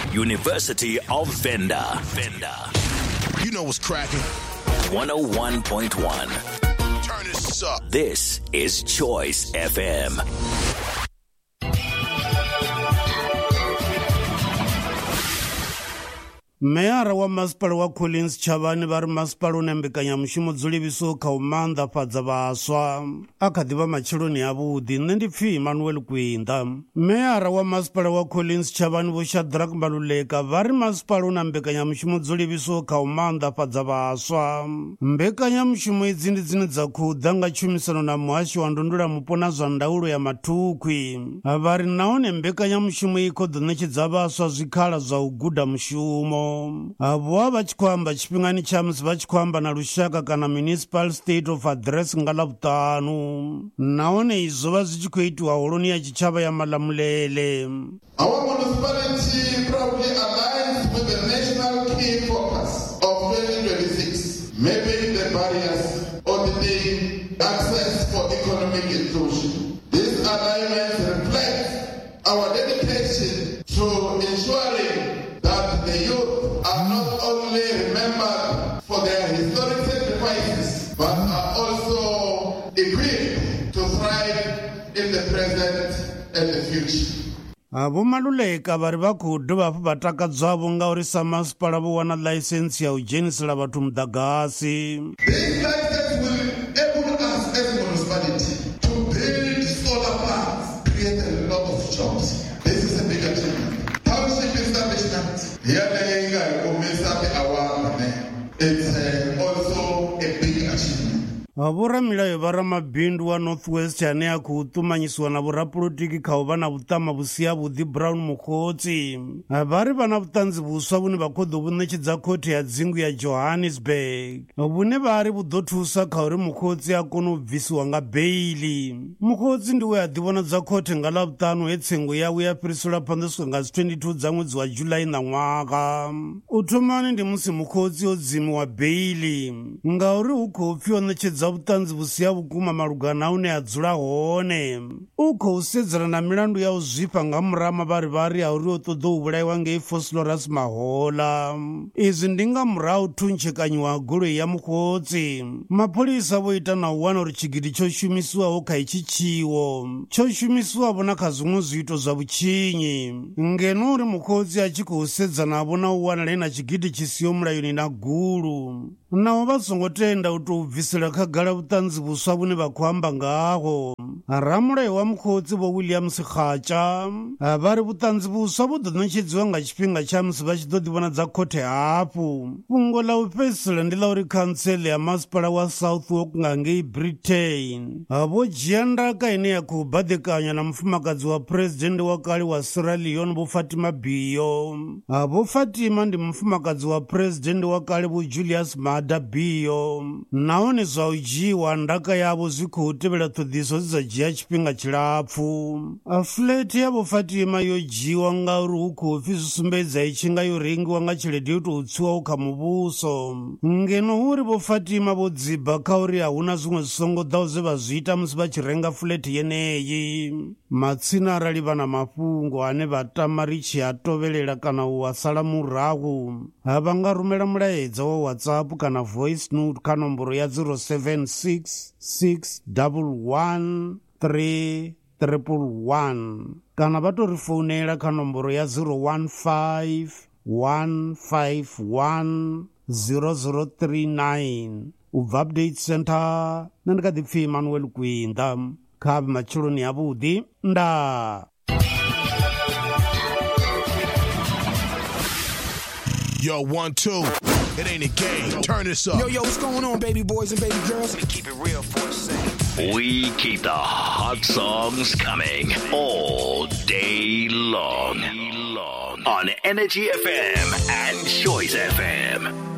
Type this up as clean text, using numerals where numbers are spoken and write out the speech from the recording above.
University of Venda. You know what's cracking. 101.1. Turn this up. This is Choice FM. Mayara wa masipala wa Collins Chavani vari masipala une mbekanyamushumo dzo livhisaho kha u maanḓafhadza vhaswa a kha ḓivha matshiloni avhuḓi. Nṋe ndi pfhi Emmanuel Kwinda. Mayara wa masipala wa Collins Chavani vho Shadrack Maluleka vari masipala una mbekanyamushumo dzo livhisaho kha u maanḓafhadza vhaswa. Mbekanyamushumo idzi ndi dzine dza khou ḓa nga tshumisano na muhasho wa ndondolamupo na zwa ndaulo ya mathukwi. Vari nahone mbekanyamushumo i khou ḓo ṋetshedza vhaswa zwikhala zwa u guda mushumo. Avo vha tshi khou amba tshifhingani tsha musi vha tshi khou amba na lushaka kana municipal state of address nga Ḽavhuṱanu. Nahone izwo vha zwi tshi khou itiwa holoni ya tshitshavha ya Malamulele. Our municipality probably aligns with the national key focus of 2026, mapping the barriers auditing access for economic inclusion. This alignment reflects our dedication to ensuring that the youth are not only remembered for their historic sacrifices, but are also equipped to thrive in the present and the future. Vho Maluleka vari vha khou dovha hafhu vha takadzwavho ngauri sa masipala vho wana ḽaisentsi ya u dzhenisela vhathu muḓagasi. This license will enable us as a municipality to build solar plants, create a lot of jobs. This is a big achievement. Township establishment. It's also a big achievement. Vhoramilayo vha ramabindu wa Northwest ane a khou ṱumanyisiwa na vhorapolotiki kha u vha na vhuṱama vhu si havhuḓi Brown Mokgotsi vari vha na vhuṱanzi vhuswa vhune vha khou ḓo vhu ṋetshedza khothe ya dzingu ya Johannesburg vhune vari vhu ḓo thusa kha uri Mokgotsi a kone u bvisiwa nga beili. Mokgotsi ndi we a ḓivhonadza khothe nga Ḽavhuṱanu he tsengo yawe ya fhiriselwa phanḓa swika nga 22 dza ṅwedzi wa July na ṅwaha. U thomani ndi musi Mokgotsi o dzimiwa beili ngauri hu khou pfi o ṋetshedza vhuṱanzi vhusi ha vhukuma malugana hune a dzula hone. U khou sedzana na milandu ya u zwifha nga murahu mavharivhari a uri o ṱoḓa u vhulaiwa ngei Vosloorus Mahola. Izwi ndi nga murahu thuntshekanyiwa goloi ya Mokgotsi. Mapholisa vho ita na u wana uri tshigidi tsho shumisiwaho kha itshi tshiwo tsho shumisiwavho na kha zwiṅwe zwiito zwa vhutshinyi ngeno uri Mokgotsi a tshi khou sedzanavho na u wanala na tshigidi tshi siho mulayoni na gulu. Naho vha songo tenda u tou bvisela khagala vhuṱanzi vhuswa vhune vha khou amba ngaho. Ramulayo wa Mokgotsi vho William Sikhatsha vari vhuṱanzi vhuswa vhu ḓo ṋetshedziwa nga tshifhinga tsha musi vha tshi ḓo ḓivhonadza khothe hafhu. Fhungo ḽa u fhedzisela ndi ḽa uri khantsele ya masipala wa Southwark nga ngei Britain vho dzhia ndaka ine ya khou baḓekanywa na mufumakadzi wa president wa kale wa Sierra Leone vho Fatima Bio. Vho Fatima ndi mufumakadzi wa president wa kale vho Julius Maada Bio. Nahone zwa u dzhiwa ndaka yavho zwi khou tevhela ṱhoḓiso dzi dza dzhia tshifhinga tshilapfu. Flat ya vho Fatima yo dzhiwa ngauri hu khou pfi zwi sumbedza i tshi nga yo rengiwa nga tshelede yo tou tsiwaho kha muvhuso ngeno hu uri vho Fatima vho dziba kha uri a huna zwiṅwe zwi songo ḓaho zwe vha zwi ita musi vha tshi renga flat yeneyi. Matsina arali vha na mafhungo ane vha tama ri tshi a tovhelela kana u a sala murahu vha nga rumela mulaedza wa WhatsApp kana voice note kha nomboro ya 076 611 311 kana vha tou ri founela kha nomboro ya 015 151 0039 ubva update center. Nṋe ndi kha ḓi pfhi Emmanuel Kwinda kha matshiloni avhuḓi nda. Yo, 1, 2. It ain't a game. Turn this up. Yo, what's going on, baby boys and baby girls? We keep it real for a second. We keep the hot songs coming all day long. On Energy FM and Choice FM.